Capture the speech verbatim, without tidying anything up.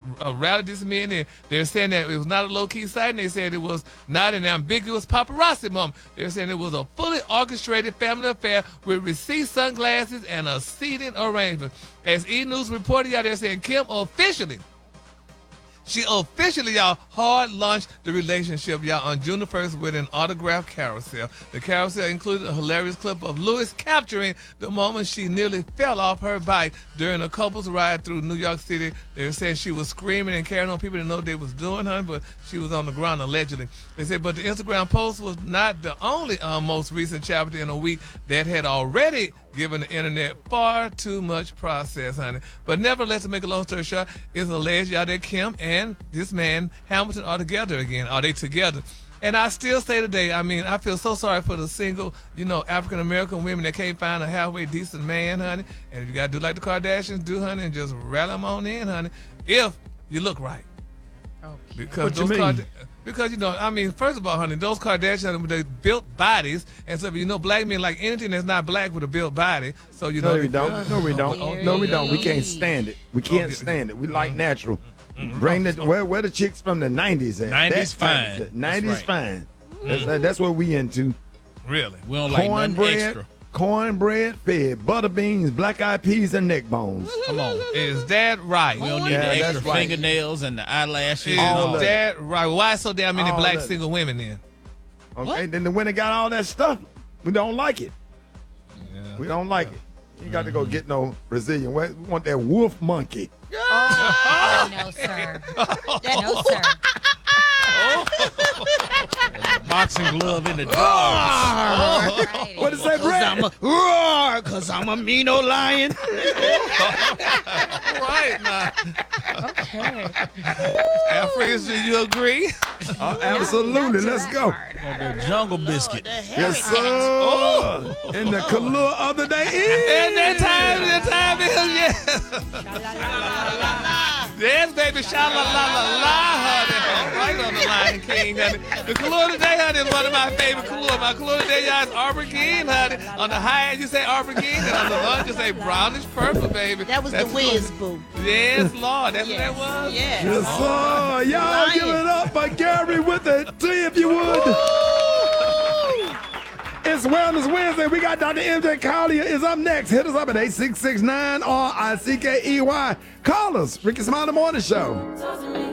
uh, rallied these men in. They're saying that it was not a low-key sighting. They said it was not an ambiguous paparazzi moment. They're saying it was a fully orchestrated family affair with receipt, sunglasses, and a seating arrangement. As E! News reported, y'all, they're saying Kim officially She officially, y'all, hard launched the relationship, y'all, on June the first with an autograph carousel. The carousel included a hilarious clip of Lewis capturing the moment she nearly fell off her bike during a couple's ride through New York City. They were saying she was screaming and carrying on. People didn't know what they was doing, hun, but she was on the ground allegedly. They said, but the Instagram post was not the only uh, most recent chapter in a week that had already given the internet far too much process, honey. But nevertheless, to make a long story short, it's alleged, y'all, that Kim and this man, Hamilton, are together again. Are they together? And I still say today, I mean, I feel so sorry for the single, you know, African-American women that can't find a halfway decent man, honey. And you got to do like the Kardashians do, honey, and just rally them on in, honey, if you look right. Okay. Because what you those mean? Card- Because, you know, I mean, first of all, honey, those Kardashians, they built bodies. And so, you know, black men like anything that's not black with a built body. So, you know. No, we don't. No, we don't. Oh, No, we don't. We can't stand it. We can't Okay. stand it. We like natural. Bring the where where the chicks from the nineties at? nineties That fine. type of- nineties That's fine. That's, that- that's what we into. Really? We don't like nothing Cornbread, extra. cornbread fed, butter beans, black eyed peas, and neck bones. Come on. Is that right? We don't need Yeah, the that's extra right. fingernails and the eyelashes. Is and all all of that. that right? Why so damn many All black of it. single women then? Okay, then the winner got all that stuff. We don't like it. Yeah. We don't like it. You got to go get no Brazilian. We want that wolf monkey. Oh, no, sir. No, sir. Boxing glove in the dog. Alrighty. What is that, Cause Brad? I'm a roar, cause I'm a mean old lion. Right now. Okay. Alfred, do you agree? Uh, absolutely. Let's go. The jungle biscuit. Yes, sir. Oh. And the Kahlua of the day And that is. time, that time is yes. Yes, baby, sha la la la la, honey. Right on the Lion King, honey. The Kahlua today, honey, is one of my favorite Kahlua. My Kahlua today, y'all, is aubergine, honey. On the high end, you say aubergine, and on the low end, you say brownish purple, baby. That was That's the what- whiz, boo. Yes, Lord. That's Yes. what that was? Yes. Yes, sir. Y'all Lion. give it up for Gary with a T, if you would. It's Wellness Wednesday. We got Doctor M J Collier is up next. Hit us up at eight six six nine R I C K E Y. Call us. Ricky Smiley Morning Show.